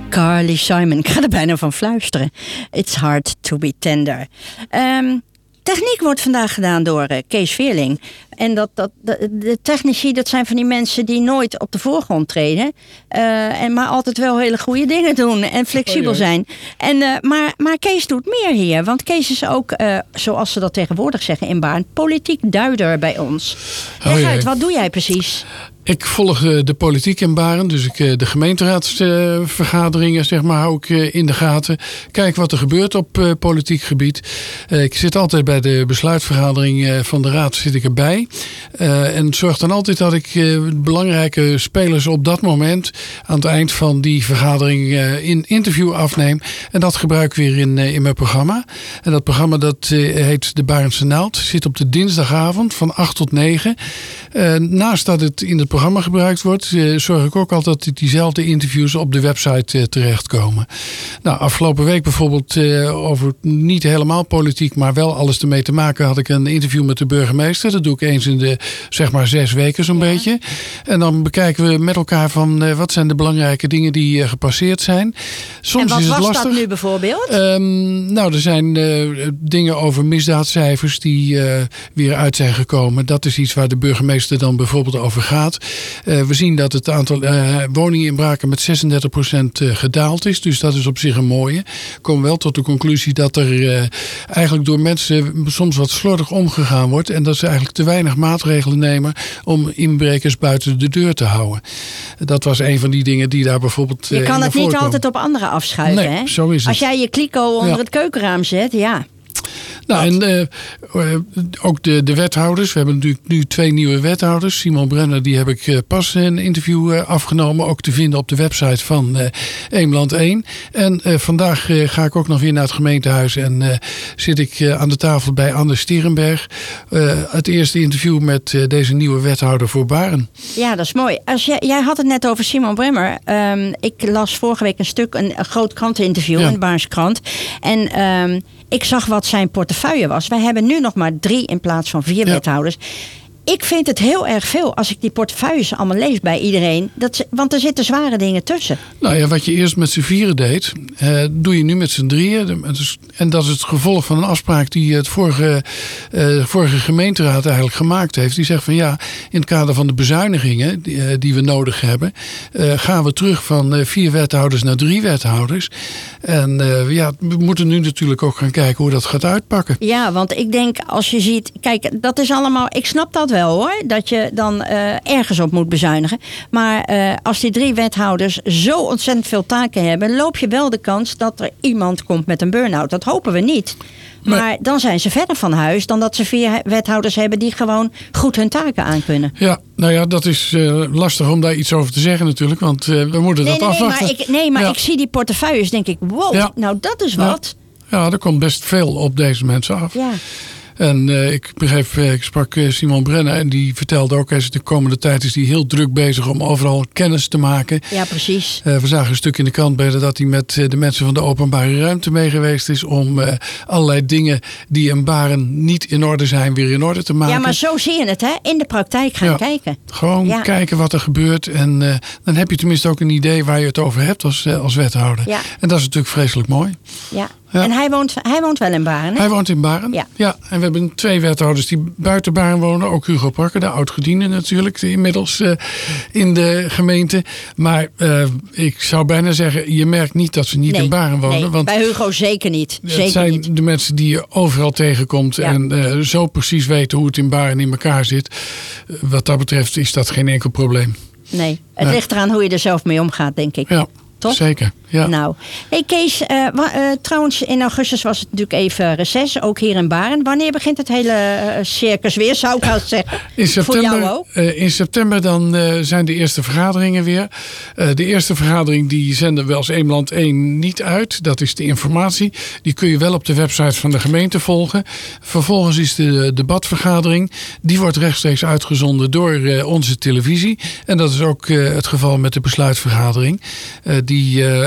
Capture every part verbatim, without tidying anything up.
Carly Simon. Ik ga er bijna van fluisteren. It's hard to be tender. Um, techniek wordt vandaag gedaan door uh, Kees Veerling. En dat, dat, de, de technici, dat zijn van die mensen die nooit op de voorgrond treden. Uh, en maar altijd wel hele goede dingen doen. En flexibel oh, zijn. En, uh, maar, maar Kees doet meer hier. Want Kees is ook, uh, zoals ze dat tegenwoordig zeggen in Baarn, politiek duider bij ons. Leg uit, wat doe jij precies? Ik volg uh, de politiek in Baarn. Dus ik, uh, de gemeenteraadsvergaderingen uh, zeg maar, hou ik uh, in de gaten. Kijk wat er gebeurt op uh, politiek gebied. Uh, ik zit altijd bij de besluitvergadering uh, van de raad zit ik erbij. Uh, en zorg dan altijd dat ik uh, belangrijke spelers op dat moment aan het eind van die vergadering uh, in interview afneem. En dat gebruik ik weer in, uh, in mijn programma. En dat programma dat uh, heet De Baarnse Naald. Zit op de dinsdagavond van acht tot negen. Uh, naast dat het in het programma gebruikt wordt, uh, zorg ik ook altijd dat diezelfde interviews op de website uh, terechtkomen. Nou, afgelopen week bijvoorbeeld uh, over niet helemaal politiek, maar wel alles ermee te maken, had ik een interview met de burgemeester. Dat doe ik eens in de zeg maar zes weken zo'n ja. beetje. En dan bekijken we met elkaar van uh, wat zijn de belangrijke dingen die uh, gepasseerd zijn. Soms en wat is het was lastig. dat nu bijvoorbeeld? Um, nou, er zijn uh, dingen over misdaadcijfers die uh, weer uit zijn gekomen. Dat is iets waar de burgemeester dan bijvoorbeeld over gaat. Uh, we zien dat het aantal uh, woningen in Braken met zesendertig procent uh, gedaald is. Dus dat is op zich een mooie. We komen wel tot de conclusie dat er uh, eigenlijk door mensen soms wat slordig omgegaan wordt. En dat ze eigenlijk te weinig maatregelen nemen om inbrekers buiten de deur te houden. Dat was een van die dingen die daar bijvoorbeeld uh, Je kan het niet komen. altijd op anderen afschuiven. Nee, hè? zo is het. Als jij je kliko onder ja. het keukenraam zet, ja. Nou, en uh, uh, ook de, de wethouders. We hebben natuurlijk nu twee nieuwe wethouders. Simon Brenner, die heb ik uh, pas een interview uh, afgenomen. Ook te vinden op de website van uh, Eemland één. En uh, vandaag uh, ga ik ook nog weer naar het gemeentehuis. En uh, zit ik uh, aan de tafel bij Anders Stierenberg. Uh, het eerste interview met uh, deze nieuwe wethouder voor Baarn. Ja, dat is mooi. Als jij, jij had het net over Simon Brenner. Um, ik las vorige week een stuk, een, een groot kranteninterview ja. in de Baarnse krant. En um, ik zag wat zijn portefeuille was. Wij hebben nu nog maar drie in plaats van vier ja. wethouders. Ik vind het heel erg veel als ik die portefeuilles allemaal lees bij iedereen. Dat ze, want er zitten zware dingen tussen. Nou ja, wat je eerst met z'n vieren deed, uh, doe je nu met z'n drieën. En dat is het gevolg van een afspraak die het vorige, uh, vorige gemeenteraad eigenlijk gemaakt heeft. Die zegt van ja, in het kader van de bezuinigingen die, uh, die we nodig hebben, uh, gaan we terug van uh, vier wethouders naar drie wethouders. En uh, ja, we moeten nu natuurlijk ook gaan kijken hoe dat gaat uitpakken. Ja, want ik denk als je ziet, kijk, dat is allemaal, ik snap dat wel. Wel hoor, dat je dan uh, ergens op moet bezuinigen. Maar uh, als die drie wethouders zo ontzettend veel taken hebben, loop je wel de kans dat er iemand komt met een burn-out. Dat hopen we niet. Maar, maar dan zijn ze verder van huis dan dat ze vier wethouders hebben die gewoon goed hun taken aankunnen. Ja, nou ja, dat is uh, lastig om daar iets over te zeggen natuurlijk, want uh, we moeten nee, dat nee, afwachten. Nee, maar, ik, nee, maar ja. ik zie die portefeuilles, denk ik, wow, ja. nou dat is wat. Ja. ja, er komt best veel op deze mensen af. Ja. En uh, ik begreep, uh, ik sprak uh, Simon Brenner en die vertelde ook, eens de komende tijd is hij heel druk bezig om overal kennis te maken. Ja, precies. Uh, we zagen een stuk in de krant bij dat hij met uh, de mensen van de openbare ruimte mee geweest is om uh, allerlei dingen die in Baarn niet in orde zijn weer in orde te maken. Ja, maar zo zie je het, hè? In de praktijk gaan ja, kijken. Gewoon ja. kijken wat er gebeurt en uh, dan heb je tenminste ook een idee waar je het over hebt als, uh, als wethouder. Ja. En dat is natuurlijk vreselijk mooi. Ja. Ja. En hij woont, hij woont wel in Baarn, hè? Hij woont in Baarn, ja. ja. En we hebben twee wethouders die buiten Baarn wonen. Ook Hugo Prakker, de oud-gediende natuurlijk, inmiddels uh, in de gemeente. Maar uh, ik zou bijna zeggen, je merkt niet dat ze niet nee, in Baarn wonen. Nee, want bij Hugo zeker niet. Zeker het zijn niet. de mensen die je overal tegenkomt. Ja. En uh, zo precies weten hoe het in Baarn in elkaar zit. Uh, wat dat betreft is dat geen enkel probleem. Nee, het nee. ligt eraan hoe je er zelf mee omgaat, denk ik. Ja. Toch? Zeker, ja. Nou, hey Kees, uh, wa, uh, trouwens in augustus was het natuurlijk even reces, ook hier in Baarn. Wanneer begint het hele uh, circus weer, zou ik wel zeggen? In september, voor jou ook? Uh, in september dan uh, zijn de eerste vergaderingen weer. Uh, de eerste vergadering die zenden we als Eemland één niet uit. Dat is de informatie. Die kun je wel op de website van de gemeente volgen. Vervolgens is de debatvergadering. Die wordt rechtstreeks uitgezonden door uh, onze televisie. En dat is ook uh, het geval met de besluitvergadering. Uh, Die, uh,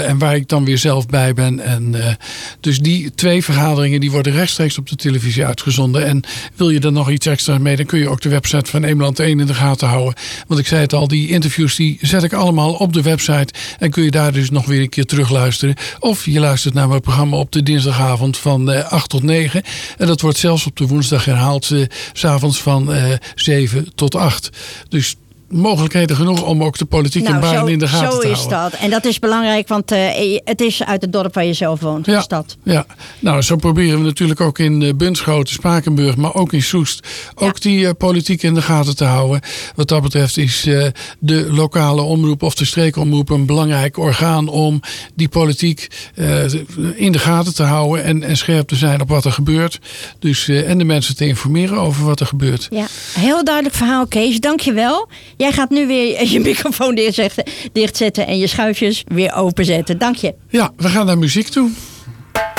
en waar ik dan weer zelf bij ben. En, uh, dus die twee vergaderingen die worden rechtstreeks op de televisie uitgezonden. En wil je er nog iets extra mee, dan kun je ook de website van Eemland één in de gaten houden. Want ik zei het al, die interviews die zet ik allemaal op de website. En kun je daar dus nog weer een keer terugluisteren. Of je luistert naar mijn programma op de dinsdagavond van uh, acht tot negen. En dat wordt zelfs op de woensdag herhaald. Uh, 's avonds van uh, zeven tot acht. Dus mogelijkheden genoeg om ook de politiek nou, en baan zo, in de gaten te houden. Zo is dat. En dat is belangrijk, want uh, het is uit het dorp waar je zelf woont, ja, de stad. Ja, nou zo proberen we natuurlijk ook in uh, Bunschoten, Spakenburg, maar ook in Soest ook ja. die uh, politiek in de gaten te houden. Wat dat betreft is uh, de lokale omroep of de streekomroep een belangrijk orgaan om die politiek uh, in de gaten te houden en, en scherp te zijn op wat er gebeurt. Dus, uh, en de mensen te informeren over wat er gebeurt. Ja, heel duidelijk verhaal, Kees. Dank je wel. Jij gaat nu weer je microfoon dichtzetten en je schuifjes weer openzetten. Dank je. Ja, we gaan naar muziek toe.